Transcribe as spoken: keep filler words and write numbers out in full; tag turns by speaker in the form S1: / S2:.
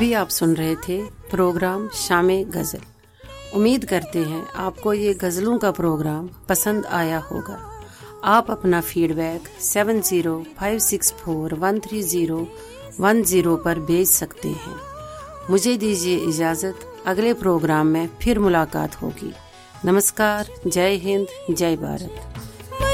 S1: अभी आप सुन रहे थे प्रोग्राम शामे गज़ल। उम्मीद करते हैं आपको ये गज़लों का प्रोग्राम पसंद आया होगा। आप अपना feedback seven zero five six four one three zero one zero पर भेज सकते हैं। मुझे दीजिए इजाज़त, अगले प्रोग्राम में फिर मुलाकात होगी। नमस्कार, जय हिंद, जय भारत।